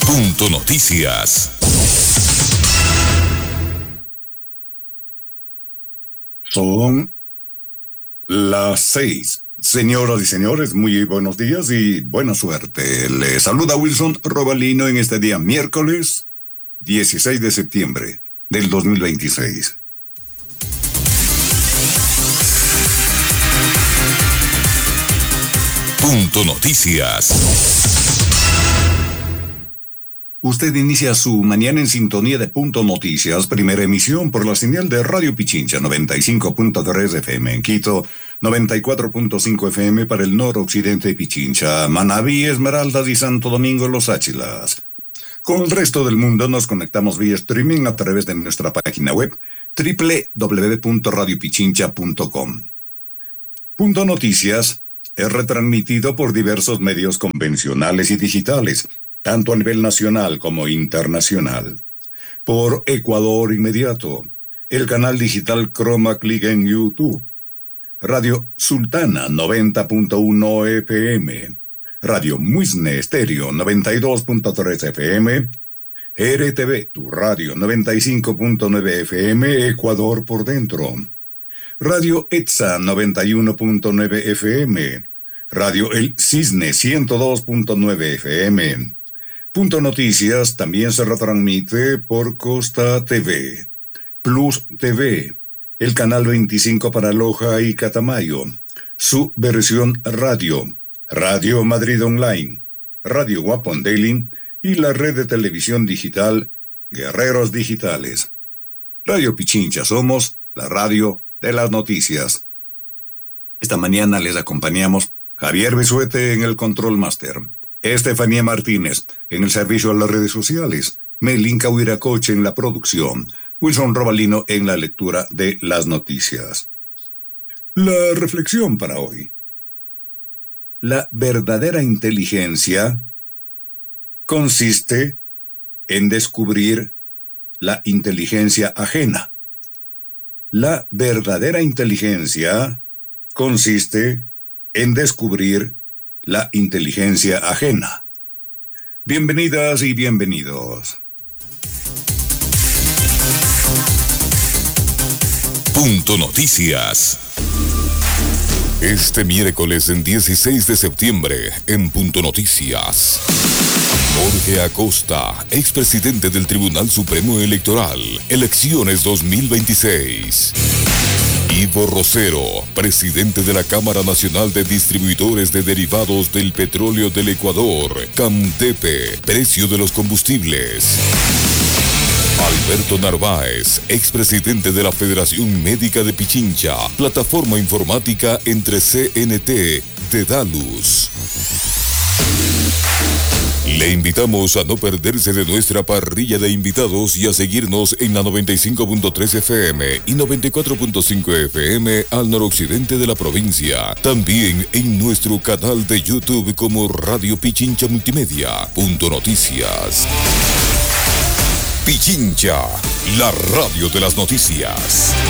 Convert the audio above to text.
Punto Noticias. Son las 6. Señoras y señores, muy buenos días y buena suerte. Les saluda Wilson Robalino en este día miércoles 16 de septiembre del 2026. Punto Noticias. Usted inicia su mañana en sintonía de Punto Noticias, primera emisión por la señal de Radio Pichincha 95.3 FM en Quito, 94.5 FM para el noroccidente de Pichincha, Manabí, Esmeraldas y Santo Domingo, Los Áchilas. Con el resto del mundo nos conectamos vía streaming a través de nuestra página web www.radiopichincha.com. Punto Noticias es retransmitido por diversos medios convencionales y digitales, tanto a nivel nacional como internacional. Por Ecuador Inmediato, el canal digital Chroma Click en YouTube, Radio Sultana 90.1 FM, Radio Muisne Estéreo 92.3 FM, RTV, tu radio 95.9 FM, Ecuador por dentro, Radio ETSA 91.9 FM, Radio El Cisne 102.9 FM. Punto Noticias también se retransmite por Costa TV, Plus TV, el canal 25 para Loja y Catamayo, su versión radio, Radio Madrid Online, Radio Guapondelin y la red de televisión digital Guerreros Digitales. Radio Pichincha, somos la radio de las noticias. Esta mañana les acompañamos Javier Besuete en el Control Master, Estefanía Martínez en el servicio a las redes sociales, Melinka Huiracoche en la producción, Wilson Robalino en la lectura de las noticias. La reflexión para hoy. La verdadera inteligencia consiste en descubrir la inteligencia ajena. La verdadera inteligencia consiste en descubrir la inteligencia ajena. Bienvenidas y bienvenidos. Punto Noticias. Este miércoles 16 de septiembre en Punto Noticias. Jorge Acosta, expresidente del Tribunal Supremo Electoral, elecciones 2026. Ivo Rosero, presidente de la Cámara Nacional de Distribuidores de Derivados del Petróleo del Ecuador, CAMTEPE, precio de los combustibles. Alberto Narváez, expresidente de la Federación Médica de Pichincha, plataforma informática entre CNT, Dedalus. Le invitamos a no perderse de nuestra parrilla de invitados y a seguirnos en la 95.3 FM y 94.5 FM al noroccidente de la provincia. También en nuestro canal de YouTube como Radio Pichincha Multimedia. Punto Noticias. Pichincha, la radio de las noticias.